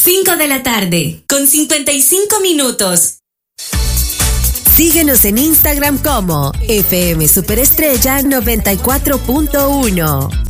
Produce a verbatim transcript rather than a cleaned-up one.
cinco de la tarde, con cincuenta y cinco minutos. Síguenos en Instagram como F M Superestrella noventa y cuatro punto uno.